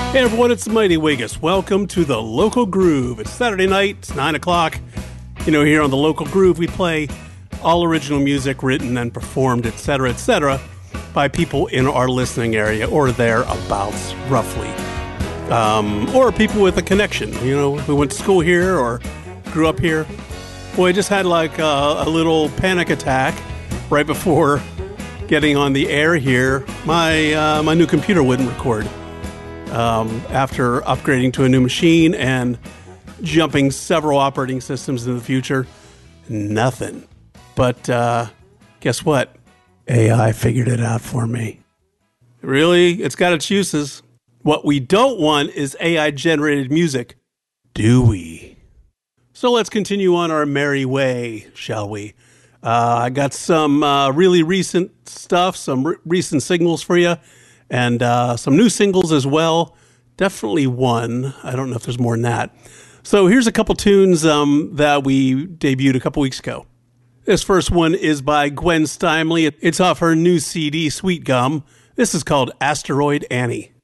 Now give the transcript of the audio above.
Hey everyone, it's Mighty Wiggis. Welcome to the Local Groove. It's Saturday night, it's 9 o'clock. You know, here on the Local Groove, we play all original music written and performed, etc., by people in our listening area or thereabouts, roughly. Or people with a connection, you know, who went to school here or grew up here. Boy, I just had like a little panic attack right before getting on the air here. My new computer wouldn't record. After upgrading to a new machine and jumping several operating systems in the future, nothing. But guess what? AI figured it out for me. Really? It's got its uses. What we don't want is AI-generated music, do we? So let's continue on our merry way, shall we? I got some really recent stuff, some recent singles for you. And some new singles as well. Definitely one. I don't know if there's more than that. So here's a couple tunes that we debuted a couple weeks ago. This first one is by Gwen Stymley. It's off her new CD, Sweet Gum. This is called Asteroid Annie.